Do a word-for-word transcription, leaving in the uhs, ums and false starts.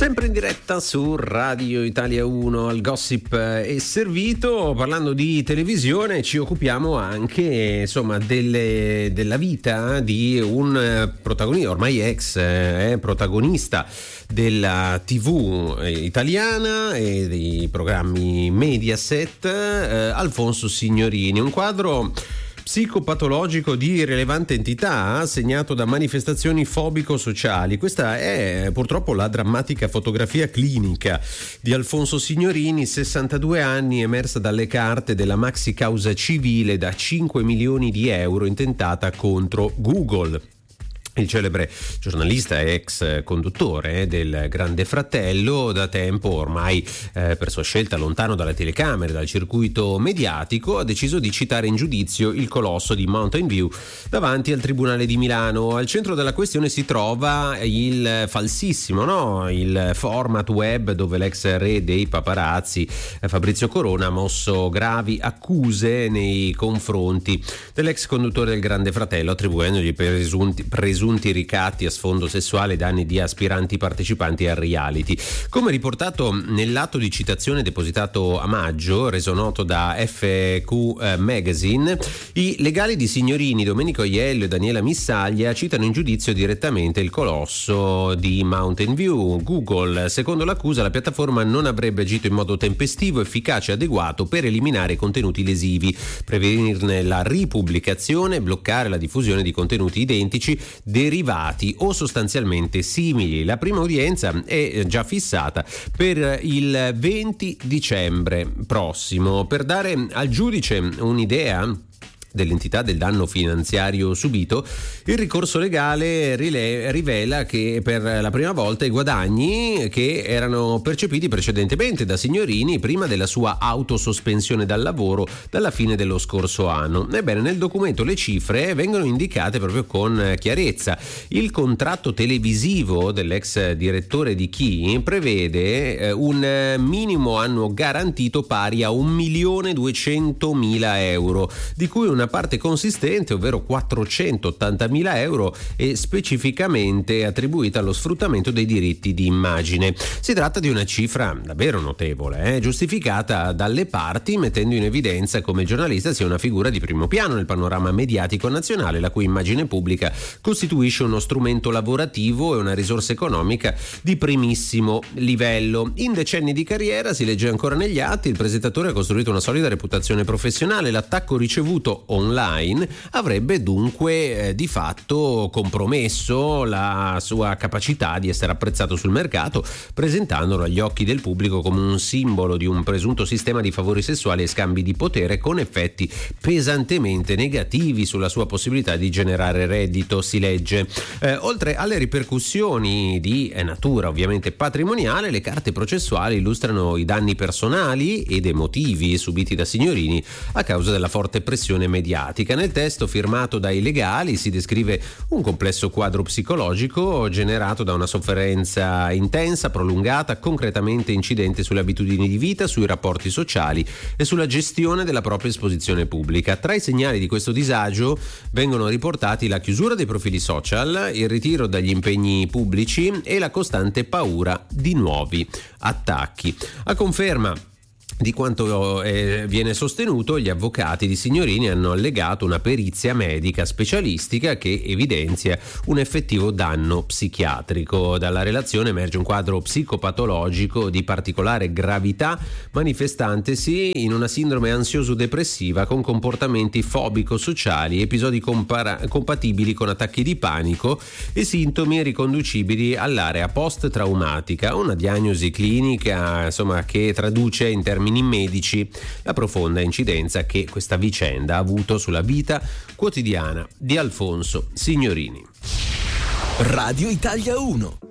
Sempre in diretta su Radio Italia uno al Gossip è servito. Parlando di televisione ci occupiamo anche insomma delle, della vita di un protagonista, ormai ex eh, protagonista della tivù italiana e dei programmi Mediaset, eh, Alfonso Signorini. Un quadro psicopatologico di rilevante entità, segnato da manifestazioni fobico-sociali. Questa è purtroppo la drammatica fotografia clinica di Alfonso Signorini, sessantadue anni, emersa dalle carte della maxi causa civile da cinque milioni di euro intentata contro Google. Il celebre giornalista e ex conduttore del Grande Fratello, da tempo ormai eh, per sua scelta lontano dalle telecamere, dal circuito mediatico, ha deciso di citare in giudizio il colosso di Mountain View davanti al Tribunale di Milano. Al centro della questione si trova il falsissimo, no? il format web dove l'ex re dei paparazzi eh, Fabrizio Corona ha mosso gravi accuse nei confronti dell'ex conduttore del Grande Fratello, attribuendogli presunti, presunti presunti ricatti a sfondo sessuale da anni di aspiranti partecipanti al reality. Come riportato nell'atto di citazione depositato a maggio, reso noto da F Q Magazine, i legali di Signorini, Domenico Aiello e Daniela Missaglia, citano in giudizio direttamente il colosso di Mountain View, Google. Secondo l'accusa, la piattaforma non avrebbe agito in modo tempestivo, efficace e adeguato per eliminare contenuti lesivi, prevenirne la ripubblicazione, bloccare la diffusione di contenuti identici, derivati o sostanzialmente simili. La prima udienza è già fissata per il venti dicembre prossimo. Per dare al giudice un'idea dell'entità del danno finanziario subito, il ricorso legale rile- rivela che per la prima volta i guadagni che erano percepiti precedentemente da Signorini prima della sua autosospensione dal lavoro dalla fine dello scorso anno. Ebbene, nel documento le cifre vengono indicate proprio con chiarezza. Il contratto televisivo dell'ex direttore di Chi prevede un minimo annuo garantito pari a un milione duecentomila euro, di cui una parte consistente, ovvero quattrocentottantamila euro, è specificamente attribuita allo sfruttamento dei diritti di immagine. Si tratta di una cifra davvero notevole, eh? giustificata dalle parti, mettendo in evidenza come il giornalista sia una figura di primo piano nel panorama mediatico nazionale, la cui immagine pubblica costituisce uno strumento lavorativo e una risorsa economica di primissimo livello. In decenni di carriera, si legge ancora negli atti, il presentatore ha costruito una solida reputazione professionale. L'attacco ricevuto online avrebbe dunque eh, di fatto compromesso la sua capacità di essere apprezzato sul mercato, presentandolo agli occhi del pubblico come un simbolo di un presunto sistema di favori sessuali e scambi di potere, con effetti pesantemente negativi sulla sua possibilità di generare reddito, si legge. Eh, oltre alle ripercussioni di eh, natura ovviamente patrimoniale, le carte processuali illustrano i danni personali ed emotivi subiti da Signorini a causa della forte pressione mediatica. Nel testo firmato dai legali si descrive un complesso quadro psicologico generato da una sofferenza intensa, prolungata, concretamente incidente sulle abitudini di vita, sui rapporti sociali e sulla gestione della propria esposizione pubblica. Tra i segnali di questo disagio vengono riportati la chiusura dei profili social, il ritiro dagli impegni pubblici e la costante paura di nuovi attacchi. A conferma di quanto eh, viene sostenuto, gli avvocati di Signorini hanno allegato una perizia medica specialistica che evidenzia un effettivo danno psichiatrico. Dalla relazione emerge un quadro psicopatologico di particolare gravità, manifestantesi in una sindrome ansioso-depressiva con comportamenti fobico-sociali, episodi compara- compatibili con attacchi di panico e sintomi riconducibili all'area post-traumatica. Una diagnosi clinica, insomma, che traduce in termini medici la profonda incidenza che questa vicenda ha avuto sulla vita quotidiana di Alfonso Signorini. Radio Italia uno.